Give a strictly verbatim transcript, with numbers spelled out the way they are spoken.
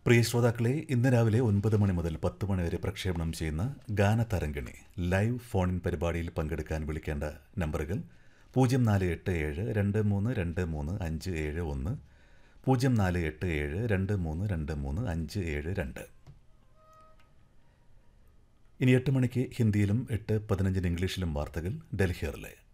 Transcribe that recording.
പ്രിയ ശ്രോതാക്കളെ, ഇന്ന് രാവിലെ ഒൻപത് മണി മുതൽ പത്ത് മണി വരെ പ്രക്ഷേപണം ചെയ്യുന്ന ഗാനതരംഗിണി ലൈവ് ഫോണിൻ പരിപാടിയിൽ പങ്കെടുക്കാൻ വിളിക്കേണ്ട നമ്പറുകൾ പൂജ്യം നാല് എട്ട് ഏഴ് രണ്ട് മൂന്ന് രണ്ട് മൂന്ന് അഞ്ച് ഏഴ് ഒന്ന്, പൂജ്യം നാല് എട്ട് ഏഴ് രണ്ട് മൂന്ന് രണ്ട് മൂന്ന് അഞ്ച് ഏഴ് രണ്ട്. ഇനി എട്ട് മണിക്ക് ഹിന്ദിയിലും എട്ട് പതിനഞ്ചിന് ഇംഗ്ലീഷിലും വാർത്തകൾ ഡൽഹിയറിലെ